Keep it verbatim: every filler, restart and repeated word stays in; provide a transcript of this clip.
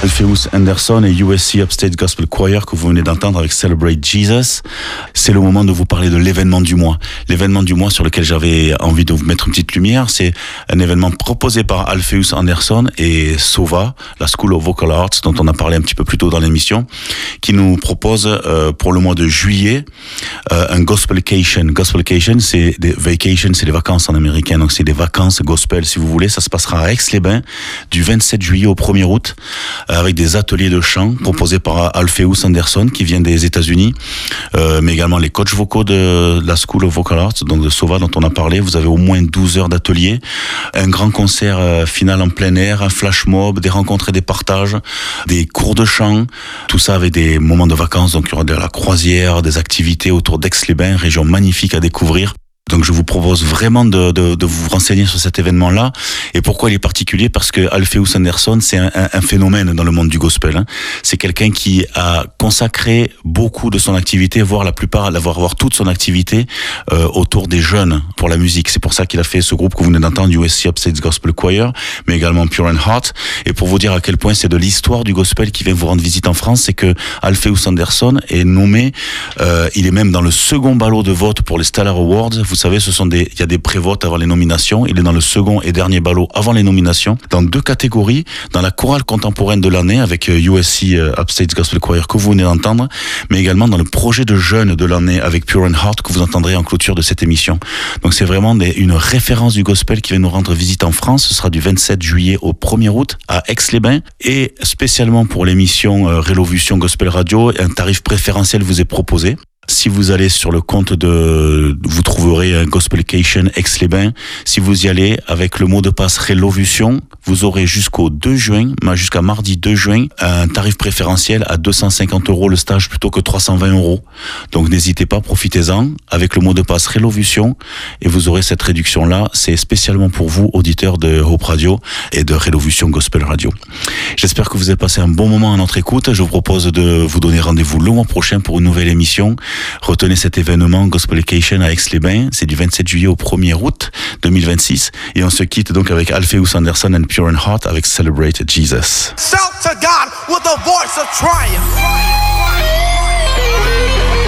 Alpheus Anderson et U S C Upstate Gospel Choir que vous venez d'entendre avec Celebrate Jesus. C'est le moment de vous parler de l'événement du mois. L'événement du mois sur lequel j'avais envie de vous mettre une petite lumière, c'est un événement proposé par Alpheus Anderson et Sova, la School of Vocal Arts, dont on a parlé un petit peu plus tôt dans l'émission, qui nous propose euh, pour le mois de juillet euh, un Gospelcation. Gospelcation, c'est des vacations, c'est des vacances en américain, donc c'est des vacances gospel si vous voulez. Ça se passera à Aix-les-Bains du vingt-sept juillet au premier août. Avec des ateliers de chant proposés par Alpheus Anderson qui vient des États-Unis, euh, mais également les coachs vocaux de la School of Vocal Arts, donc de Sova dont on a parlé. Vous avez au moins douze heures d'atelier, un grand concert euh, final en plein air, un flash mob, des rencontres et des partages, des cours de chant, tout ça avec des moments de vacances. Donc il y aura de la croisière, des activités autour d'Aix-les-Bains, région magnifique à découvrir. Donc je vous propose vraiment de, de, de vous renseigner sur cet événement-là. Et pourquoi il est particulier? Parce que Alpheus Anderson, c'est un, un, un phénomène dans le monde du gospel. Hein. C'est quelqu'un qui a consacré beaucoup de son activité, voire la plupart, voire, voire toute son activité euh, autour des jeunes pour la musique. C'est pour ça qu'il a fait ce groupe que vous venez d'entendre, U S C Upstate Gospel Choir, mais également Pure in Heart. Et pour vous dire à quel point c'est de l'histoire du gospel qui vient vous rendre visite en France, c'est que Alpheus Anderson est nommé, euh, il est même dans le second ballot de vote pour les Stellar Awards. Vous savez, ce sont des, il y a des prévotes avant les nominations. Il est dans le second et dernier ballot avant les nominations, dans deux catégories, dans la chorale contemporaine de l'année avec U S C Upstate Gospel Choir que vous venez d'entendre, mais également dans le projet de jeunes de l'année avec Pure in Heart que vous entendrez en clôture de cette émission. Donc c'est vraiment des, une référence du gospel qui vient nous rendre visite en France. Ce sera du vingt-sept juillet au premier août à Aix-les-Bains, et spécialement pour l'émission euh, Rélovution Gospel Radio, un tarif préférentiel vous est proposé. Si vous allez sur le compte de, vous trouverez un Gospelcation Aix-les-Bains. Si vous y allez avec le mot de passe Rélovution, vous aurez jusqu'au deux juin, jusqu'à mardi deux juin, un tarif préférentiel à deux cent cinquante euros le stage plutôt que trois cent vingt euros. Donc n'hésitez pas, profitez-en avec le mot de passe Rélovution et vous aurez cette réduction-là. C'est spécialement pour vous, auditeurs de Hope Radio et de Rélovution Gospel Radio. J'espère que vous avez passé un bon moment à notre écoute. Je vous propose de vous donner rendez-vous le mois prochain pour une nouvelle émission. Retenez cet événement Gospelcation à Aix-les-Bains, c'est du vingt-sept juillet au premier août deux mille vingt-six, et on se quitte donc avec Alpheus Anderson and Pure in Heart avec Celebrate Jesus. Shout to God with a voice of triumph.